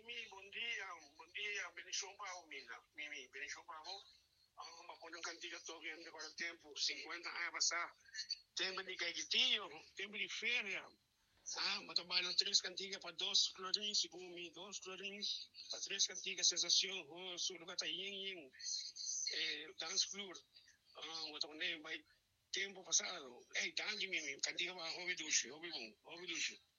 Mimi, bom dia, bendição para o Mina. Mimi, bendição para o. Uma quando cantiga toque agora tempo, 50 anos passar, tempo de caiguetinho, tempo de férias. Mas trabalho três cantigas para dois florins, segundo dois florins, para três cantigas, sensação, o sul lugar tá yin, dance floor. O torneio vai tempo passado. Ei, tangue Mimi, cantiga para hobby duche, hobby bom, hobby duche.